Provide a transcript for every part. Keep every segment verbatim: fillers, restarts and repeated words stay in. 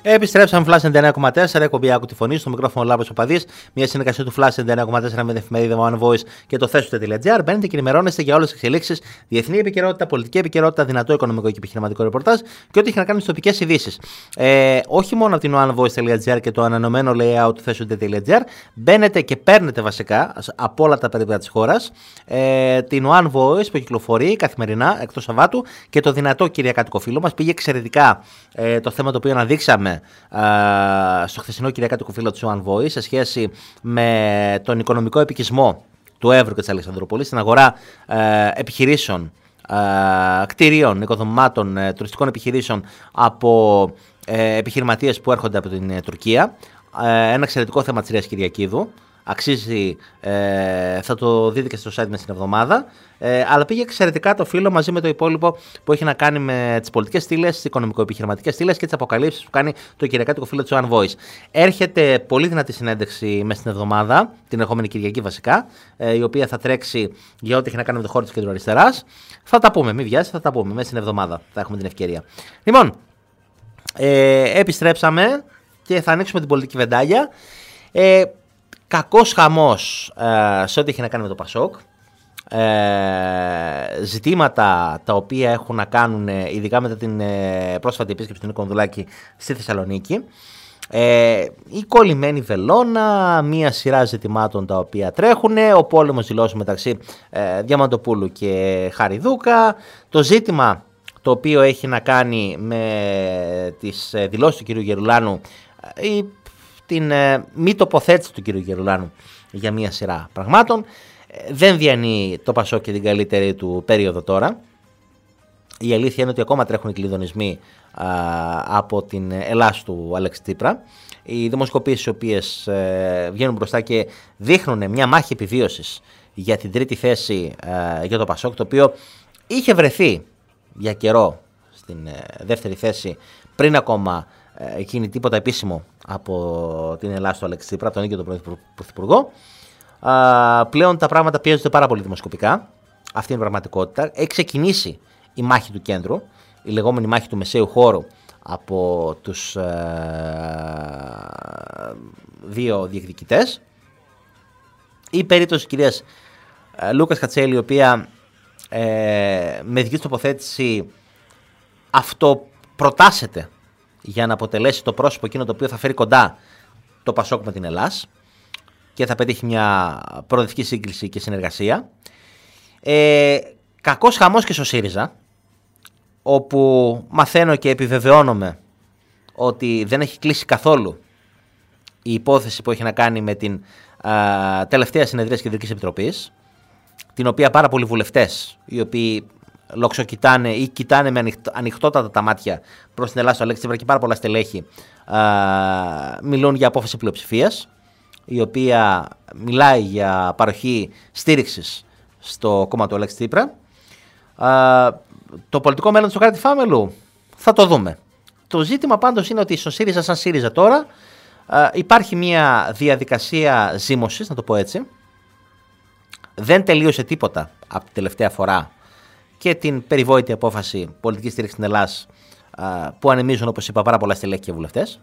Επιστρέψαμε Flash ενενήντα εννέα κόμμα τέσσερα, εκπομπή Άκου τη Φωνή, στο μικρόφωνο Λάμπρος ο Παδής, μια συνεργασία του Flash ενενήντα εννέα κόμμα τέσσερα με την εφημερίδα One Voice και το θέσου.gr. Μπαίνετε και ενημερώνεστε για όλες τις εξελίξεις, διεθνή επικαιρότητα, πολιτική επικαιρότητα, δυνατό οικονομικό και επιχειρηματικό ρεπορτάζ και ό,τι έχει να κάνει με τις τοπικές ειδήσεις. Ε, όχι μόνο από την onevoice.gr και το ανανεωμένο layout του θέσου.gr, μπαίνετε και παίρνετε βασικά από όλα τα περίπτωτα της χώρας ε, την One Voice που κυκλοφορεί καθημερινά εκτός Σαββάτου και το δυνατό κυριακάτικο φύλλο μας. Πήγε εξαιρετικά ε, το θέμα το οποίο αναδείξαμε στο χθεσινό κυριακάτικο φύλλο της One Voice σε σχέση με τον οικονομικό επικισμό του Εύρου και της Αλεξανδρούπολης στην αγορά ε, επιχειρήσεων, ε, κτηρίων, οικοδομάτων, ε, τουριστικών επιχειρήσεων από ε, επιχειρηματίες που έρχονται από την ε, Τουρκία. Ε, ένα εξαιρετικό θέμα της Ρέας Κυριακίδου. Αξίζει, ε, θα το δείτε και στο site μας την εβδομάδα. Ε, αλλά πήγε εξαιρετικά το φύλλο μαζί με το υπόλοιπο που έχει να κάνει με τις πολιτικές στήλες, τις οικονομικο-επιχειρηματικές στήλες και τις αποκαλύψεις που κάνει το κυριακάτικο φύλλο της One Voice. Έρχεται πολύ δυνατή συνέντευξη μέσα στην εβδομάδα, την ερχόμενη Κυριακή βασικά, ε, η οποία θα τρέξει για ό,τι έχει να κάνει με το χώρο της κεντροαριστεράς. Θα τα πούμε, μην βιάζετε, θα τα πούμε μέσα στην εβδομάδα. Θα έχουμε την ευκαιρία. Λοιπόν, ε, επιστρέψαμε και θα ανοίξουμε την πολιτική βεντάγια. Ε, Κακός χαμός ε, σε ό,τι έχει να κάνει με το Πασόκ. Ε, ζητήματα τα οποία έχουν να κάνουν ειδικά μετά την ε, πρόσφατη επίσκεψη του Νίκο Ανδρουλάκη στη Θεσσαλονίκη. Ε, η κολλημένη βελόνα, μία σειρά ζητημάτων τα οποία τρέχουν, ο πόλεμος δηλώσεων μεταξύ ε, Διαμαντοπούλου και Χαριδούκα, το ζήτημα το οποίο έχει να κάνει με τις ε, δηλώσεις του κ. Γερουλάνου, η την ε, μη τοποθέτηση του κ. Γερουλάνου για μια σειρά πραγμάτων. Ε, δεν διανύει το Πασόκ και την καλύτερη του περίοδο τώρα. Η αλήθεια είναι ότι ακόμα τρέχουν οι κλειδονισμοί α, από την Ελλάς του Αλέξη Τσίπρα. Οι δημοσκοπήσεις οι οποίες ε, βγαίνουν μπροστά και δείχνουν μια μάχη επιβίωσης για την τρίτη θέση ε, για το Πασόκ, το οποίο είχε βρεθεί για καιρό στην ε, δεύτερη θέση πριν ακόμα ε, γίνει τίποτα επίσημο από την Ελλάδα του Αλέξη Τσίπρα, τον ίδιο τον Πρωθυπουργό. Α, πλέον τα πράγματα πιέζονται πάρα πολύ δημοσκοπικά. Αυτή είναι η πραγματικότητα. Έχει ξεκινήσει η μάχη του κέντρου, η λεγόμενη μάχη του μεσαίου χώρου από τους ε, δύο διεκδικητές. Η περίπτωση της κυρίας ε, Λούκας Κατσέλη, η οποία ε, με δική της τοποθέτηση αυτοπροτάσσεται για να αποτελέσει το πρόσωπο εκείνο το οποίο θα φέρει κοντά το Πασόκ με την Ελλάς και θα πετύχει μια προοδευτική σύγκληση και συνεργασία. Ε, κακός χαμός και στο ΣΥΡΙΖΑ, όπου μαθαίνω και επιβεβαιώνομαι ότι δεν έχει κλείσει καθόλου η υπόθεση που έχει να κάνει με την α, τελευταία συνεδρία της Κεντρικής Επιτροπής, την οποία πάρα πολλοί βουλευτές, οι οποίοι λοξοκοιτάνε ή κοιτάνε με ανοιχτ, ανοιχτότατα τα μάτια προς την Ελλάδα του Αλέξη Τσίπρα και πάρα πολλά στελέχη α, μιλούν για απόφαση πλειοψηφίας, η οποία μιλάει για παροχή στήριξης στο κόμμα του Αλέξη Τσίπρα. Α, το πολιτικό μέλλον του Σωκράτη Φάμελου θα το δούμε. Το ζήτημα πάντως είναι ότι στο ΣΥΡΙΖΑ σαν ΣΥΡΙΖΑ τώρα α, υπάρχει μια διαδικασία ζήμωσης, να το πω έτσι. Δεν τελείωσε τίποτα από την τελευταία φορά και την περιβόητη απόφαση πολιτικής στήριξης στην Ελλάδα που ανεμίζουν, όπως είπα, πάρα πολλά στελέχη και βουλευτές.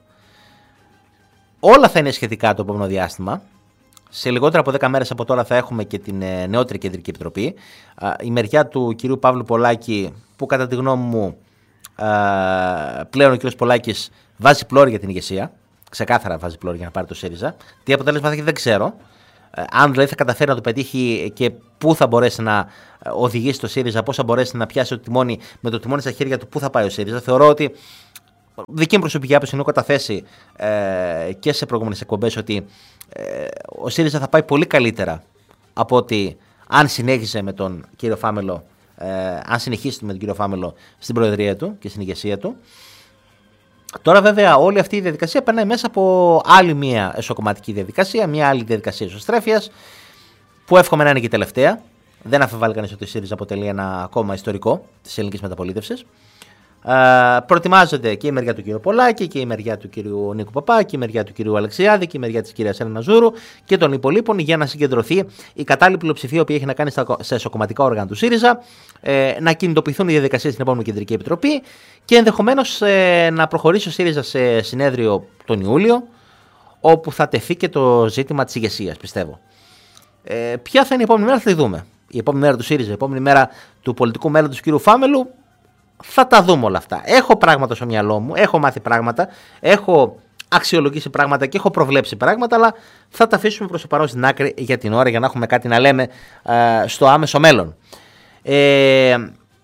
Όλα θα είναι σχετικά το επόμενο διάστημα. Σε λιγότερα από δέκα μέρες από τώρα θα έχουμε και την νεότερη Κεντρική Επιτροπή. Η μεριά του κυρίου Παύλου Πολάκη, που κατά τη γνώμη μου πλέον ο κύριος Πολάκης βάζει πλώρη για την ηγεσία. Ξεκάθαρα βάζει πλώρη για να πάρει το ΣΥΡΙΖΑ. Τι αποτέλεσμα θα έχει δεν ξέρω. Αν δηλαδή θα καταφέρει να το πετύχει και πού θα μπορέσει να οδηγήσει το ΣΥΡΙΖΑ, πώς θα μπορέσει να πιάσει το τιμόνι, με το τιμόνι στα χέρια του, πού θα πάει ο ΣΥΡΙΖΑ. Θεωρώ ότι δική μου προσωπική άποψη είναι καταθέσει ε, και σε προηγούμενες εκπομπές ότι ε, ο ΣΥΡΙΖΑ θα πάει πολύ καλύτερα από ότι αν συνέχισε με τον κύριο Φάμελο, ε, αν συνεχίσει με τον κύριο Φάμελο στην προεδρία του και στην ηγεσία του. Τώρα βέβαια όλη αυτή η διαδικασία περνάει μέσα από άλλη μια εσωκομματική διαδικασία, μια άλλη διαδικασία εσωστρέφειας, που εύχομαι να είναι και η τελευταία. Δεν αφιβάλλει κανείς ότι η ΣΥΡΙΖΑ αποτελεί ένα κόμμα ιστορικό της ελληνικής μεταπολίτευσης. Ε, προετοιμάζονται και η μεριά του κ. Πολάκη και η μεριά του κ. Νίκου Παπά και η μεριά του κ. Αλεξιάδη και η μεριά της κυρίας Έλενας Ζούρου και των υπολείπων για να συγκεντρωθεί η κατάλληλη πλειοψηφία που έχει να κάνει στα, στα εσωκομματικά όργανα του ΣΥΡΙΖΑ, ε, να κινητοποιηθούν οι διαδικασίες στην επόμενη Κεντρική Επιτροπή και ενδεχομένως ε, να προχωρήσει ο ΣΥΡΙΖΑ σε συνέδριο τον Ιούλιο, όπου θα τεθεί και το ζήτημα της ηγεσίας, πιστεύω. Ε, ποια θα είναι η επόμενη μέρα, θα τη δούμε. Η επόμενη μέρα του ΣΥΡΙΖΑ, η επόμενη μέρα του πολιτικού μέλλοντος του κ. Φάμελου. Θα τα δούμε όλα αυτά. Έχω πράγματα στο μυαλό μου, έχω μάθει πράγματα, έχω αξιολογήσει πράγματα και έχω προβλέψει πράγματα, αλλά θα τα αφήσουμε προς το παρόν στην άκρη για την ώρα, για να έχουμε κάτι να λέμε ε, στο άμεσο μέλλον. Ε,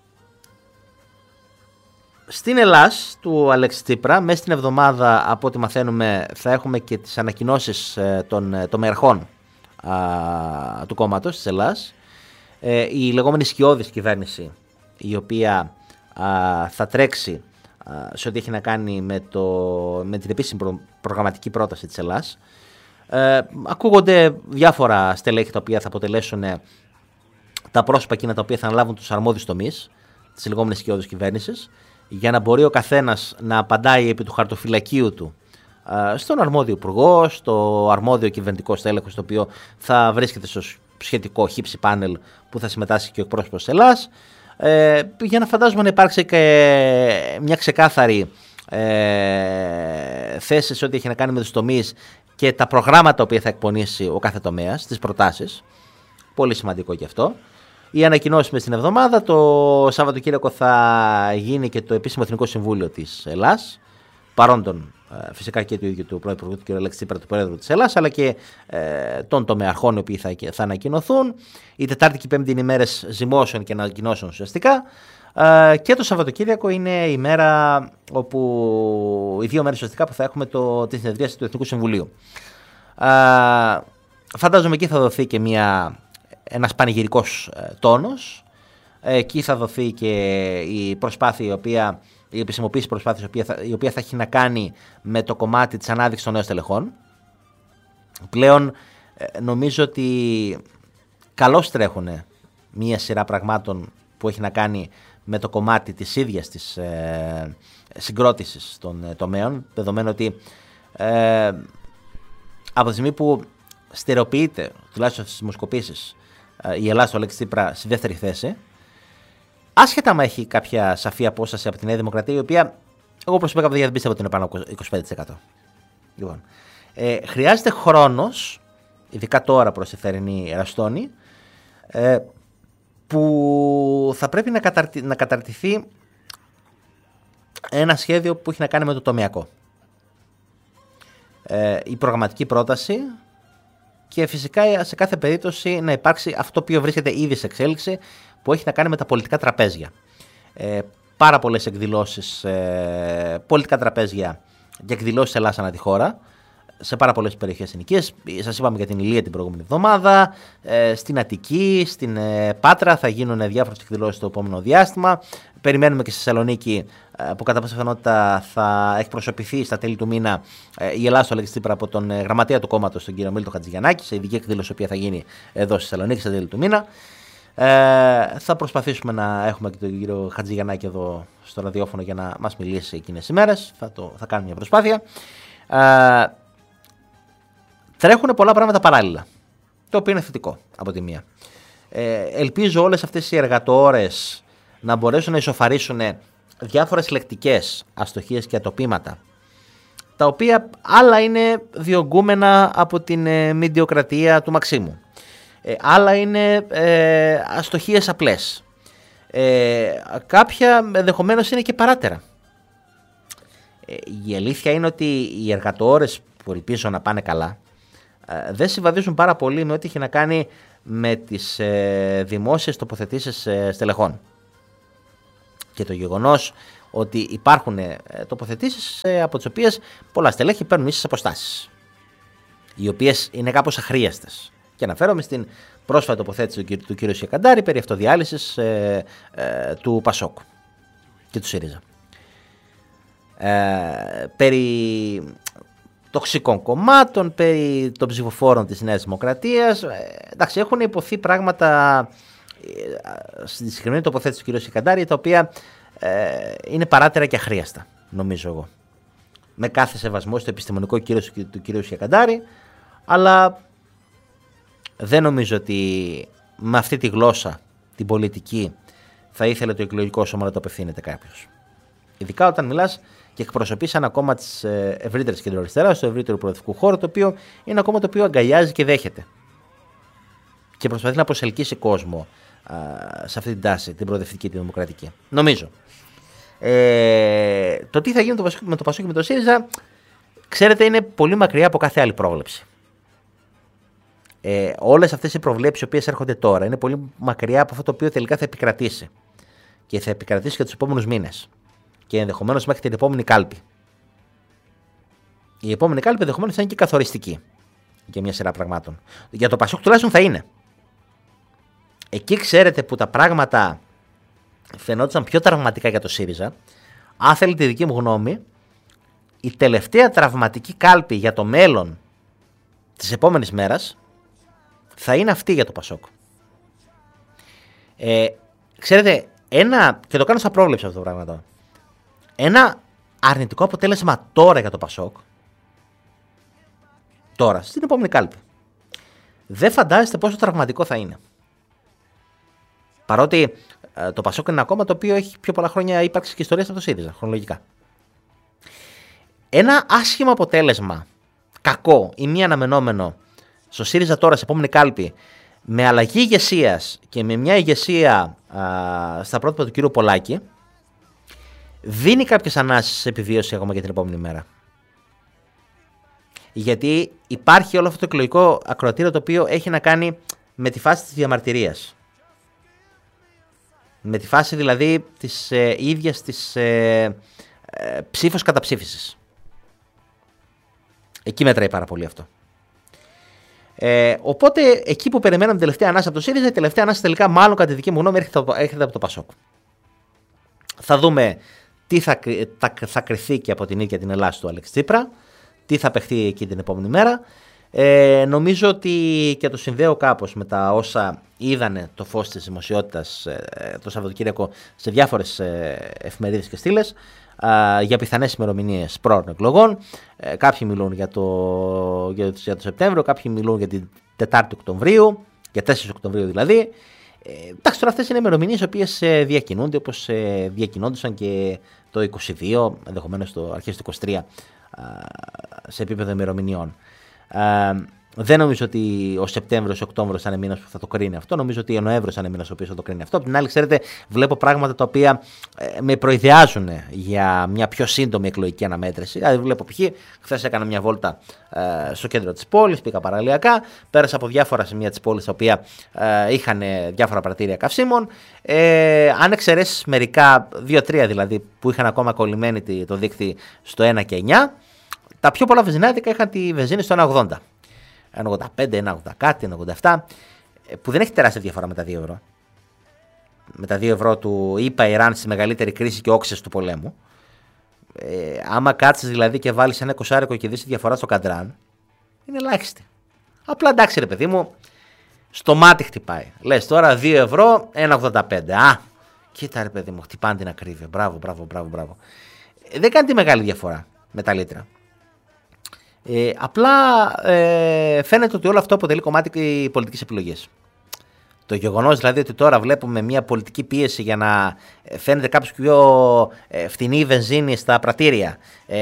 στην Ελλάς του Αλέξη Τσίπρα, μέσα στην εβδομάδα, από ό,τι μαθαίνουμε, θα έχουμε και τις ανακοινώσεις ε, των τομεαρχών ε, του κόμματος της Ελλάς. Ε, η λεγόμενη σκιώδης κυβέρνηση, η οποία Uh, θα τρέξει uh, σε ό,τι έχει να κάνει με, το, με την επίσημη προ, προγραμματική πρόταση της Ελλάς. Uh, ακούγονται διάφορα στελέχη τα οποία θα αποτελέσουν uh, τα πρόσωπα εκείνα τα οποία θα αναλάβουν τους αρμόδιους τομείς της λεγόμενης σκιώδης κυβέρνησης, για να μπορεί ο καθένας να απαντάει επί του χαρτοφυλακίου του uh, στον αρμόδιο υπουργό, στο αρμόδιο κυβερνητικό στέλεχος, το οποίο θα βρίσκεται στο σχετικό χύψη πάνελ που θα συμμετάσχει και ο εκπρόσωπος της Ελλάς. Ε, για να φαντάζομαι να υπάρξει και μια ξεκάθαρη ε, θέση σε ό,τι έχει να κάνει με τους τομείς και τα προγράμματα που θα εκπονήσει ο κάθε τομέας, τις προτάσεις. Πολύ σημαντικό και αυτό. Οι ανακοινώσεις μες στην εβδομάδα. Το Σαββατοκύριακο θα γίνει και το επίσημο Εθνικό Συμβούλιο της Ελλάς, παρόντων ε, φυσικά και του ίδιου του Πρωθυπουργού του κ. Αλέξη Τσίπρα, του Προέδρου της Ελλάς, αλλά και ε, των τομεαρχών οι οποίοι θα, θα ανακοινωθούν. Η Τετάρτη και η Πέμπτη είναι ημέρες ζυμώσεων και ανακοινώσεων ουσιαστικά. Ε, και το Σαββατοκύριακο είναι η μέρα όπου, οι δύο μέρες ουσιαστικά που θα έχουμε το, τη συνεδρίαση του Εθνικού Συμβουλίου. Ε, φαντάζομαι εκεί θα δοθεί και μια, ένας πανηγυρικός ε, τόνος. Ε, εκεί θα δοθεί και η προσπάθεια η οποία... η επισημοποίηση προσπάθειας, η οποία, θα, η οποία θα έχει να κάνει με το κομμάτι της ανάδειξης των νέων στελεχών. Πλέον ε, νομίζω ότι καλώς τρέχουν μία σειρά πραγμάτων που έχει να κάνει με το κομμάτι της ίδιας της ε, συγκρότησης των ε, τομέων, δεδομένου ότι ε, από τη στιγμή που στερεοποιείται, τουλάχιστον στις δημοσκοπήσεις, ε, η Ελλάδα του Αλέξη Τσίπρα στη δεύτερη θέση, άσχετα μα έχει κάποια σαφή απόσταση από τη Νέα Δημοκρατία, η οποία εγώ προσωπικά δεν πίστευα ότι είναι πάνω από είκοσι πέντε τοις εκατό. Λοιπόν, ε, χρειάζεται χρόνος, ειδικά τώρα προς τη θερινή εραστόνη, ε, που θα πρέπει να, καταρτι... να καταρτηθεί ένα σχέδιο που έχει να κάνει με το τομεακό. Ε, η προγραμματική πρόταση και φυσικά σε κάθε περίπτωση να υπάρξει αυτό που βρίσκεται ήδη σε εξέλιξη, που έχει να κάνει με τα πολιτικά τραπέζια. Ε, πάρα πολλές εκδηλώσεις, ε, πολιτικά τραπέζια και εκδηλώσεις Ελλάς ανά τη χώρα, σε πάρα πολλές περιοχές ενοικίες. Σας είπαμε για την Ηλία την προηγούμενη εβδομάδα, ε, στην Αττική, στην ε, Πάτρα θα γίνουν διάφορες εκδηλώσεις το επόμενο διάστημα. Περιμένουμε και στη Θεσσαλονίκη, ε, που κατά πάσα πιθανότητα θα εκπροσωπηθεί στα τέλη του μήνα ε, η Ελλάδα του Αλέξη Τσίπρα από τον ε, γραμματέα του κόμματος, τον κύριο Μίλτο Χατζηγιαννάκη, σε ειδική εκδήλωση που θα γίνει εδώ στη Θεσσαλονίκη στα τέλη του μήνα. Ε, θα προσπαθήσουμε να έχουμε και τον κύριο Χατζηγιαννάκη εδώ στο ραδιόφωνο για να μας μιλήσει εκείνες τις ημέρες. Θα, το, θα κάνουμε μια προσπάθεια. Ε, τρέχουν πολλά πράγματα παράλληλα, το οποίο είναι θετικό από τη μία. Ε, ελπίζω όλες αυτές οι εργατόρες να μπορέσουν να ισοφαρίσουν διάφορες λεκτικές αστοχίες και ατοπήματα, τα οποία άλλα είναι διωγγούμενα από την ε, μηντιοκρατία του Μαξίμου. Ε, άλλα είναι ε, αστοχίες απλές. Ε, κάποια ενδεχομένως είναι και παράτερα. Ε, η αλήθεια είναι ότι οι εργατόρες που ελπίζω να πάνε καλά ε, δεν συμβαδίζουν πάρα πολύ με ό,τι έχει να κάνει με τις ε, δημόσιες τοποθετήσεις ε, στελεχών. Και το γεγονός ότι υπάρχουν ε, τοποθετήσεις ε, από τις οποίες πολλά στελέχη παίρνουν ίσες αποστάσεις, οι οποίες είναι κάπως αχρίαστες. Και αναφέρομαι στην πρόσφατη τοποθέτηση του, του κ. Σιακαντάρη περί αυτοδιάλυσης ε, ε, του Πασόκ και του ΣΥΡΙΖΑ. Ε, περί τοξικών κομμάτων, περί των ψηφοφόρων της Νέας Δημοκρατίας. Ε, εντάξει, έχουν υποθεί πράγματα ε, στη συγκεκριμένη τοποθέτηση του κ. Σιακαντάρη, τα οποία ε, είναι παράτερα και αχρίαστα, νομίζω εγώ. Με κάθε σεβασμό στο επιστημονικό κύριο του κ. Σιακαντάρη, αλλά δεν νομίζω ότι με αυτή τη γλώσσα, την πολιτική, θα ήθελε το εκλογικό σώμα να το απευθύνεται κάποιος. Ειδικά όταν μιλάς και εκπροσωπείς ένα κόμμα της ευρύτερης κεντροαριστεράς, του ευρύτερου προοδευτικού χώρου, το οποίο είναι ένα κόμμα το οποίο αγκαλιάζει και δέχεται. Και προσπαθεί να προσελκύσει κόσμο α, σε αυτή την τάση, την προοδευτική, την δημοκρατική. Νομίζω. Ε, το τι θα γίνει με το Πασόκ και με το ΣΥΡΙΖΑ, ξέρετε, είναι πολύ μακριά από κάθε άλλη πρόβλεψη. Ε, όλες αυτές οι προβλέψεις οι οποίες έρχονται τώρα είναι πολύ μακριά από αυτό το οποίο τελικά θα επικρατήσει. Και θα επικρατήσει και τους επόμενους μήνες. Και ενδεχομένως μέχρι την επόμενη κάλπη. Η επόμενη κάλπη ενδεχομένως θα είναι και καθοριστική για μια σειρά πραγμάτων. Για το Πασόκ τουλάχιστον θα είναι. Εκεί ξέρετε που τα πράγματα φαινόντουσαν πιο τραυματικά για το ΣΥΡΙΖΑ. Αν θέλετε τη δική μου γνώμη, η τελευταία τραυματική κάλπη για το μέλλον της επόμενης μέρας θα είναι αυτή για το Πασόκ. Ε, ξέρετε, ένα, και το κάνω σαν πρόβλεψη αυτό το πράγμα τώρα, ένα αρνητικό αποτέλεσμα τώρα για το Πασόκ, τώρα, στην επόμενη κάλπη, δεν φαντάζεστε πόσο τραυματικό θα είναι. Παρότι ε, το Πασόκ είναι ένα κόμμα το οποίο έχει πιο πολλά χρόνια ύπαρξη και ιστορία από το ΣΥΡΙΖΑ, χρονολογικά. Ένα άσχημο αποτέλεσμα, κακό ή μη αναμενόμενο, στο ΣΥΡΙΖΑ τώρα, σε επόμενη κάλπη, με αλλαγή ηγεσίας και με μια ηγεσία α, στα πρότυπα του κύριου Πολάκη, δίνει κάποιες ανάσεις επιβίωση ακόμα για την επόμενη μέρα. Γιατί υπάρχει όλο αυτό το εκλογικό ακροατήριο το οποίο έχει να κάνει με τη φάση της διαμαρτυρίας. Με τη φάση δηλαδή της ε, ίδιας της ε, ε, ψήφος καταψήφισης. Εκεί μετράει πάρα πολύ αυτό. Ε, οπότε εκεί που περιμέναμε την τελευταία ανάσα από το ΣΥΡΙΖΑ, η τελευταία ανάσα τελικά, μάλλον κατά τη δική μου γνώμη, έρχεται, έρχεται από το Πασόκ. Θα δούμε τι θα, θα, θα κρυθεί και από την ίδια την Ελλάδα του Αλέξη Τσίπρα, τι θα παιχτεί εκεί την επόμενη μέρα. Ε, νομίζω ότι και το συνδέω κάπως με τα όσα είδανε το φως της δημοσιότητας ε, το Σαββατοκύριακο σε διάφορες ε, εφημερίδες και στήλες ε, για πιθανές ημερομηνίες πρόωρων εκλογών. Ε, κάποιοι μιλούν για το, για, το, για το Σεπτέμβριο, κάποιοι μιλούν για την Τετάρτη Οκτωβρίου, για τέσσερις Οκτωβρίου δηλαδή. Ε, εντάξει, τώρα αυτές είναι ημερομηνίες οι οποίες ε, διακινούνται, όπως ε, διακινόντουσαν και το είκοσι δύο, ενδεχομένως το αρχές του είκοσι τρία, ε, σε επίπεδο ημερομηνιών. Ε, δεν νομίζω ότι ο Σεπτέμβριος, ο Οκτώβριος θα είναι μήνας που θα το κρίνει αυτό. Νομίζω ότι ο Νοέμβριος θα είναι μήνας ο οποίος θα το κρίνει αυτό. Απ' την άλλη, ξέρετε, βλέπω πράγματα τα οποία ε, με προειδιάζουν για μια πιο σύντομη εκλογική αναμέτρηση. Δηλαδή, βλέπω π.χ. χθες έκανα μια βόλτα ε, στο κέντρο της πόλης, πήγα παραλιακά, πέρασα από διάφορα σημεία της πόλης τα οποία ε, είχαν διάφορα πρατήρια καυσίμων. Ε, αν εξαιρέσεις μερικά, δύο-τρία δηλαδή, που είχαν ακόμα κολλημένη το δίκτυο στο ένα και εννιά. Τα πιο πολλά βενζινάδικα είχαν τη βενζίνη στο ένα ογδόντα. ένα ογδόντα πέντε, ένα ογδόντα κάτι, ένα ογδόντα επτά, που δεν έχει τεράστια διαφορά με τα δύο ευρώ. Με τα δύο ευρώ του ΗΠΑ Ιράν στη μεγαλύτερη κρίση και όξες του πολέμου. Ε, άμα κάτσεις δηλαδή και βάλεις ένα εικοσάρικο και δεις τη διαφορά στο καντράν, είναι ελάχιστη. Απλά εντάξει ρε παιδί μου, στο μάτι χτυπάει. Λες τώρα δύο ευρώ, ένα ογδόντα πέντε. Α, κοίτα ρε παιδί μου, χτυπάνε την ακρίβεια. Μπράβο, μπράβο, μπράβο, μπράβο. Ε, δεν κάνει τη μεγάλη διαφορά με τα λίτρα. Ε, απλά ε, φαίνεται ότι όλο αυτό αποτελεί κομμάτι πολιτικής επιλογής. Το γεγονός δηλαδή ότι τώρα βλέπουμε μια πολιτική πίεση για να φαίνεται κάποιος πιο ε, φτηνή η βενζίνη στα πρατήρια,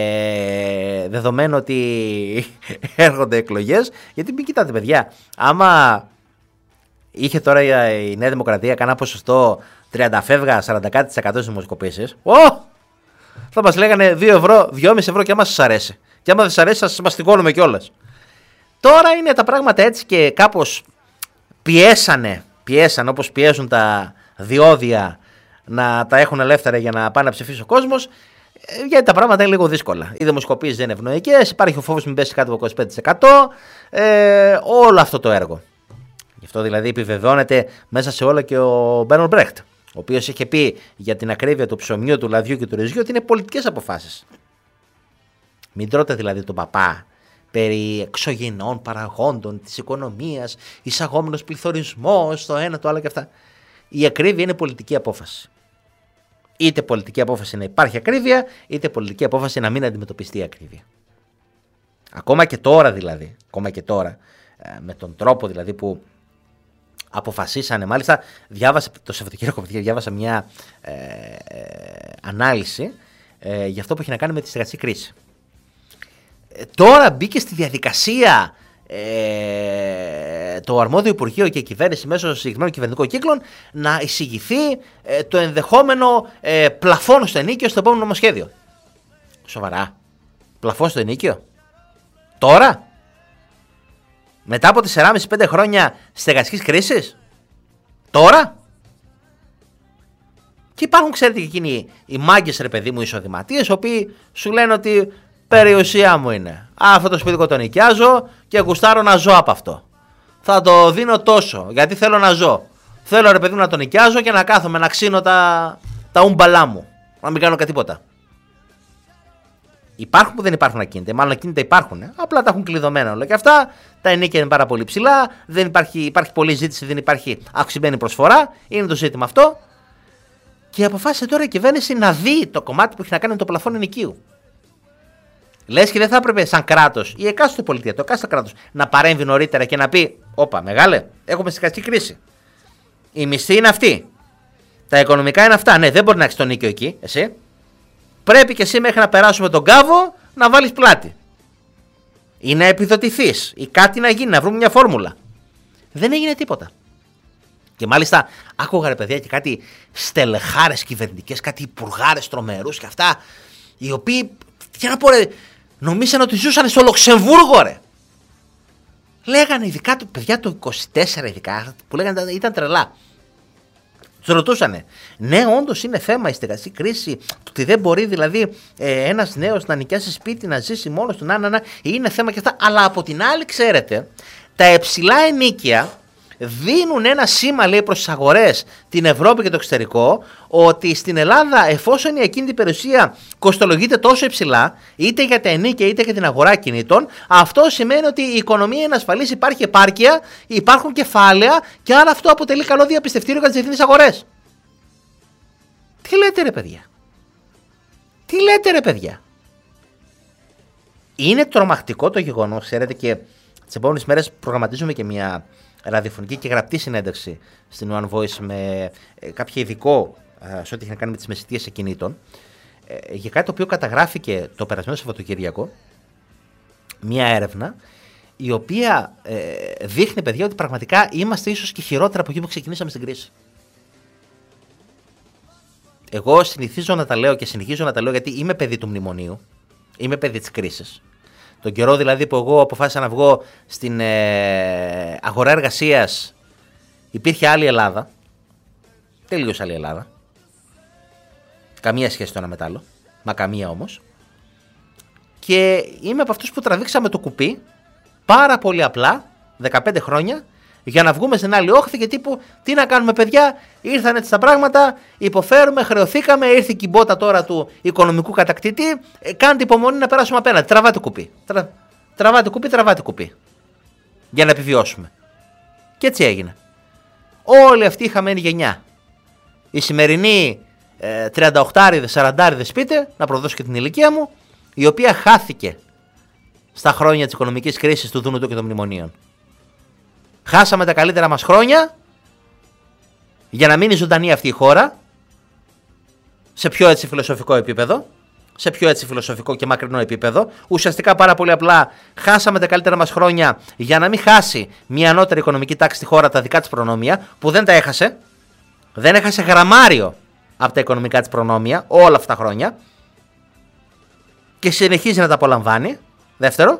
ε, δεδομένου ότι έρχονται εκλογές, γιατί μην κοιτάτε παιδιά, άμα είχε τώρα η Νέα Δημοκρατία κανένα ποσοστό τριάντα φεύγα, σαράντα κάτι τοις εκατό στις δημοσκοπήσεις, oh! θα μας λέγανε δύο ευρώ, δυόμισι ευρώ και άμα σας αρέσει. Και άμα δεν σας αρέσει, σας μαστιγώνουμε κιόλας. Τώρα είναι τα πράγματα έτσι και κάπως πιέσανε, πιέσανε όπως πιέζουν τα διόδια να τα έχουν ελεύθερα για να πάει να ψηφίσει ο κόσμος, γιατί τα πράγματα είναι λίγο δύσκολα. Οι δημοσκοπήσεις δεν είναι ευνοϊκές, υπάρχει ο φόβος μην πέσει κάτω από είκοσι πέντε τοις εκατό, ε, όλο αυτό το έργο. Γι' αυτό δηλαδή επιβεβαιώνεται μέσα σε όλα και ο Μπέρναρντ Μπρέχτ, ο οποίος είχε πει για την ακρίβεια του ψωμιού, του λαδιού και του ρυζιού ότι είναι πολιτικές αποφάσεις. Μην τρώτε δηλαδή τον παπά περί εξωγενών παραγόντων της οικονομίας, εισαγόμενος πληθωρισμός, το ένα, το άλλο και αυτά. Η ακρίβεια είναι πολιτική απόφαση. Είτε πολιτική απόφαση να υπάρχει ακρίβεια, είτε πολιτική απόφαση να μην αντιμετωπιστεί ακρίβεια. Ακόμα και τώρα δηλαδή, ακόμα και τώρα, με τον τρόπο δηλαδή που αποφασίσανε, μάλιστα διάβασα το Σαββατοκύριακο, διάβασα μια ε, ε, ανάλυση ε, για αυτό που έχει να κάνει με τη στεγαστική κρίση. Ε, τώρα μπήκε στη διαδικασία ε, το αρμόδιο Υπουργείο και η κυβέρνηση μέσω συγκεκριμένων κυβερνητικών κύκλων να εισηγηθεί ε, το ενδεχόμενο ε, πλαφόν στο ενίκιο στο επόμενο νομοσχέδιο. Σοβαρά. Πλαφόν στο ενίκιο. Τώρα. Μετά από τέσσερα κόμμα πέντε χρόνια στεγαστικής κρίσης. Τώρα. Και υπάρχουν, ξέρετε, και εκείνοι οι μάγκες, ρε παιδί μου, εισοδηματίες, οι οποίοι σου λένε ότι περιουσία μου είναι. Αυτό το σπίτικο το νοικιάζω και γουστάρω να ζω από αυτό. Θα το δίνω τόσο, γιατί θέλω να ζω. Θέλω, ρε παιδί μου, να το νοικιάζω και να κάθομαι να ξύνω τα, τα ούμπαλά μου. Να μην κάνω κάτι τίποτα. Υπάρχουν που δεν υπάρχουν ακίνητα, μάλλον ακίνητα υπάρχουν, ε? Απλά τα έχουν κλειδωμένα όλα και αυτά. Τα ενίκια είναι πάρα πολύ ψηλά, δεν υπάρχει, υπάρχει πολλή ζήτηση, δεν υπάρχει αυξημένη προσφορά. Είναι το ζήτημα αυτό. Και αποφάσισε τώρα η κυβέρνηση να δει το κομμάτι που έχει να κάνει με το πλαφόν ενοικίου. Λες και δεν θα έπρεπε σαν κράτος ή εκάστοτε πολιτεία, το εκάστοτε κράτος, να παρέμβει νωρίτερα και να πει: όπα, μεγάλε, έχουμε στεγαστική κρίση. Η μισθή είναι αυτή. Τα οικονομικά είναι αυτά. Ναι, δεν μπορεί να έχει το νίκιο εκεί, εσύ. Πρέπει και εσύ μέχρι να περάσουμε τον κάβο να βάλεις πλάτη. Ή να επιδοτηθείς. Ή κάτι να γίνει, να βρούμε μια φόρμουλα. Δεν έγινε τίποτα. Και μάλιστα άκουγα, ρε παιδιά, και κάτι στελεχάρες κυβερνητικές, κάτι υπουργάρες τρομερούς και αυτά, οι οποίοι, για να πω, ρε, νομίσαν ότι ζούσαν στο Λουξεμβούργο, ρε. Λέγανε ειδικά, το, παιδιά, το είκοσι τέσσερα ειδικά, που λέγανε ήταν τρελά. Τους ρωτούσανε, ναι, όντως είναι θέμα η στεγαστική κρίση, το ότι δεν μπορεί δηλαδή ε, ένας νέος να νοικιάσει σπίτι, να ζήσει μόνος του, να, να, να, είναι θέμα και αυτά. Αλλά από την άλλη, ξέρετε, τα υψηλά ενίκια δίνουν ένα σήμα, λέει, προς τις αγορές, την Ευρώπη και το εξωτερικό, ότι στην Ελλάδα, εφόσον η ακίνητη περιουσία κοστολογείται τόσο υψηλά, είτε για τα ενίκια είτε για την αγορά κινήτων, αυτό σημαίνει ότι η οικονομία είναι ασφαλής, υπάρχει επάρκεια, υπάρχουν κεφάλαια και άρα αυτό αποτελεί καλό διαπιστευτήριο για τις διεθνείς αγορές. Τι λέτε, ρε παιδιά? Τι λέτε, ρε παιδιά? Είναι τρομακτικό το γεγονός, ξέρετε, και τις επόμενες μέρες προγραμματίζουμε και μια ραδιοφωνική και γραπτή συνέντευξη στην One Voice με ε, κάποιο ειδικό ε, σε ό,τι έχει να κάνει με τις μεσητείες ακινήτων, ε, για κάτι το οποίο καταγράφηκε το περασμένο Σαββατοκύριακο, μια έρευνα η οποία ε, δείχνει, παιδιά, ότι πραγματικά είμαστε ίσως και χειρότερα από εκεί που ξεκινήσαμε στην κρίση. Εγώ συνηθίζω να τα λέω και συνεχίζω να τα λέω γιατί είμαι παιδί του μνημονίου, είμαι παιδί της κρίσης. Τον καιρό δηλαδή που εγώ αποφάσισα να βγω στην ε, αγορά εργασίας, υπήρχε άλλη Ελλάδα. Τελείως άλλη Ελλάδα. Καμία σχέση το ένα με το άλλο. Μα καμία όμως. Και είμαι από αυτούς που τραβήξαμε το κουπί πάρα πολύ απλά, δεκαπέντε χρόνια, για να βγούμε στην άλλη όχθη και τύπου τι να κάνουμε, παιδιά, ήρθαν έτσι τα πράγματα, υποφέρουμε, χρεωθήκαμε, ήρθε η κυμπότα τώρα του οικονομικού κατακτητή, ε, κάντε υπομονή να περάσουμε απέναντι, τραβάτε κουπί, τρα, τραβάτε κουπί, τραβάτε κουπί, για να επιβιώσουμε. Και έτσι έγινε. Όλη αυτή η χαμένη γενιά, οι σημερινοί ε, τριανταοκτάριδες, σαραντάριδες, πείτε, να προδώσω και την ηλικία μου, η οποία χάθηκε στα χρόνια της οικονομικής κρίσης του Δούνου του και των μνημονίων. Χάσαμε τα καλύτερα μας χρόνια για να μείνει ζωντανή αυτή η χώρα σε πιο έτσι φιλοσοφικό επίπεδο, σε πιο έτσι φιλοσοφικό και μακρινό επίπεδο. Ουσιαστικά πάρα πολύ απλά χάσαμε τα καλύτερα μας χρόνια για να μην χάσει μια ανώτερη οικονομική τάξη στη χώρα τα δικά της προνόμια, που δεν τα έχασε. Δεν έχασε γραμμάριο από τα οικονομικά της προνόμια όλα αυτά τα χρόνια και συνεχίζει να τα απολαμβάνει. Δεύτερο.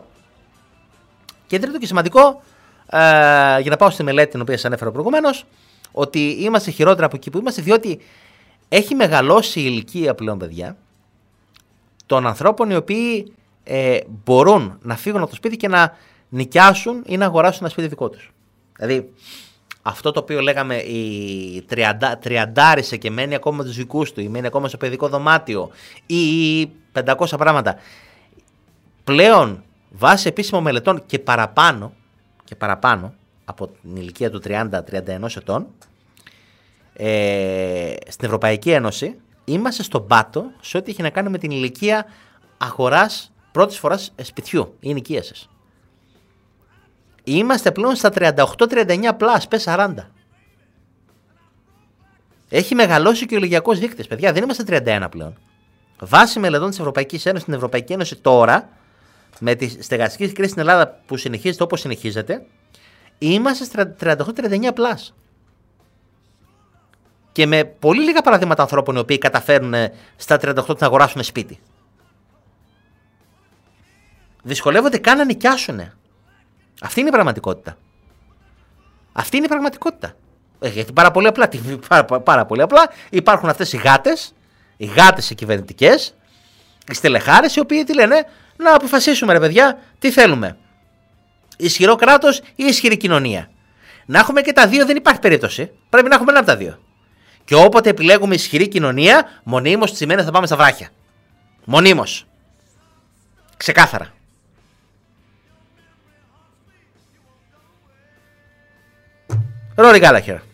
Και τρίτο και σημαντικό, ε, για να πάω στη μελέτη την οποία σας ανέφερα προηγουμένως, ότι είμαστε χειρότερα από εκεί που είμαστε, διότι έχει μεγαλώσει η ηλικία πλέον, παιδιά, των ανθρώπων οι οποίοι ε, μπορούν να φύγουν από το σπίτι και να νοικιάσουν ή να αγοράσουν ένα σπίτι δικό τους. Δηλαδή, αυτό το οποίο λέγαμε η τριάντα, τριαντάρισε και μένει ακόμα με τους δικούς του ή μένει ακόμα στο παιδικό δωμάτιο ή πεντακόσια πράγματα, πλέον βάσει επίσημων μελετών και παραπάνω, και παραπάνω από την ηλικία του τριάντα με τριάντα ένα ετών, ε, στην Ευρωπαϊκή Ένωση είμαστε στον πάτο σε ό,τι έχει να κάνει με την ηλικία αγοράς πρώτης φοράς σπιτιού ή ενοικίασης. Είμαστε πλέον στα τριάντα οκτώ τριάντα εννιά πλάς, πες σαράντα. Έχει μεγαλώσει και ο ηλικιακός δείκτης, παιδιά, δεν είμαστε τριάντα ένα πλέον. Βάσει μελετών της Ευρωπαϊκής Ένωσης, στην Ευρωπαϊκή Ένωση τώρα, με τη στεγαστική κρίση στην Ελλάδα που συνεχίζεται όπως συνεχίζεται, είμαστε στα τριάντα οκτώ τριάντα εννιά πλάς. Και με πολύ λίγα παραδείγματα ανθρώπων οι οποίοι καταφέρουν στα τριάντα οκτώ να αγοράσουν σπίτι. Δυσκολεύονται καν να νοικιάσουν. Αυτή είναι η πραγματικότητα. Αυτή είναι η πραγματικότητα. Γιατί πάρα πολύ απλά, πάρα, πάρα πολύ απλά υπάρχουν αυτές οι γάτες, οι γάτες οι κυβερνητικές, οι στελεχάρες, οι οποίοι τι λένε, να αποφασίσουμε ρε παιδιά, τι θέλουμε. Ισχυρό κράτος ή ισχυρή κοινωνία. Να έχουμε και τα δύο δεν υπάρχει περίπτωση. Πρέπει να έχουμε ένα από τα δύο. Και όποτε επιλέγουμε ισχυρή κοινωνία, μονίμως τις ημέρες θα πάμε στα βράχια. Μονίμως. Ξεκάθαρα. Ρόρι Γκάλαχερ.